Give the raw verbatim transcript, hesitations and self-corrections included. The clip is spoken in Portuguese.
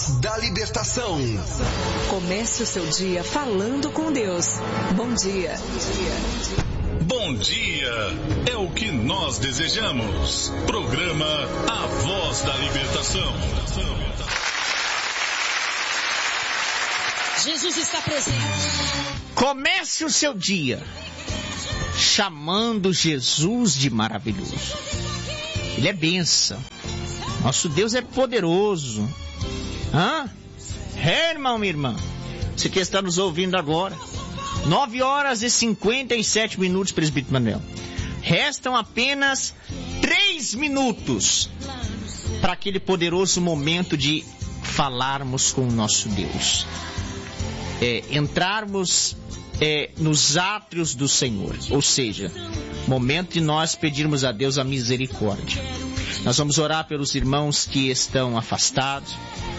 da Libertação. Comece o seu dia falando com Deus. Bom dia. Bom dia, é o que nós desejamos. Programa A Voz da Libertação. Jesus está presente. Comece o seu dia chamando Jesus de maravilhoso. Ele é bênção. Nosso Deus é poderoso. Hã? É, irmão, minha irmã. Você que está nos ouvindo agora. nove horas e cinquenta e sete minutos, presbítero Manuel. Restam apenas três minutos para aquele poderoso momento de falarmos com o nosso Deus. É, entrarmos é, nos átrios do Senhor. Ou seja, momento de nós pedirmos a Deus a misericórdia. Nós vamos orar pelos irmãos que estão afastados.